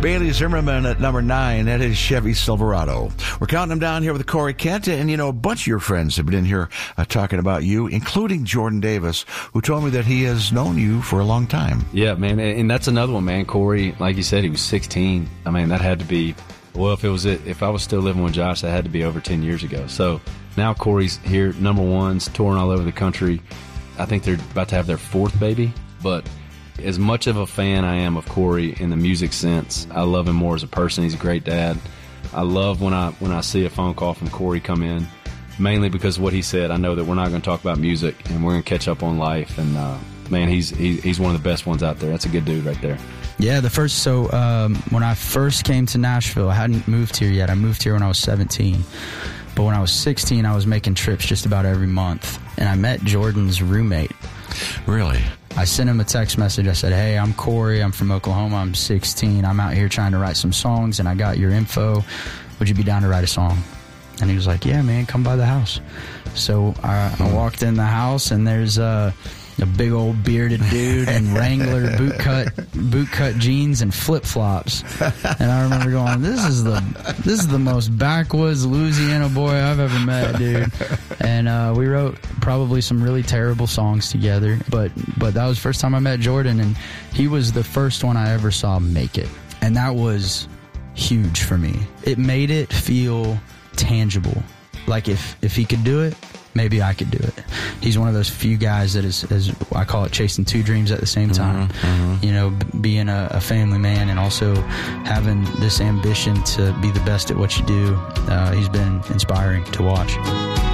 Bailey Zimmerman at number 9. That is Chevy Silverado. We're counting them down here with Corey Kent. And, you know, a bunch of your friends have been in here talking about you, including Jordan Davis, who told me that he has known you for a long time. Yeah, man. And that's another one, man. Corey, like you said, he was 16. I mean, that had to be, well, if I was still living with Josh, that had to be over 10 years ago. So now Corey's here, number ones, touring all over the country. I think they're about to have their 4th baby. But as much of a fan I am of Corey in the music sense, I love him more as a person. He's a great dad. I love when I see a phone call from Corey come in, mainly because of what he said. I know that we're not going to talk about music, and we're going to catch up on life. And, man, he's one of the best ones out there. That's a good dude right there. Yeah, when I first came to Nashville, I hadn't moved here yet. I moved here when I was 17. But when I was 16, I was making trips just about every month. And I met Jordan's roommate. Really? I sent him a text message. I said, hey, I'm Corey. I'm from Oklahoma. I'm 16. I'm out here trying to write some songs, and I got your info. Would you be down to write a song? And he was like, yeah, man, come by the house. So I walked in the house, and there's a big old bearded dude in Wrangler boot cut jeans and flip flops. And I remember going, this is the most backwoods Louisiana boy I've ever met, dude. And we wrote probably some really terrible songs together. But that was the first time I met Jordan, and he was the first one I ever saw make it. And that was huge for me. It made it feel tangible. Like if he could do it, maybe I could do it. He's one of those few guys that is, as I call it, chasing 2 dreams at the same time. Mm-hmm. You know, being a family man and also having this ambition to be the best at what you do. He's been inspiring to watch.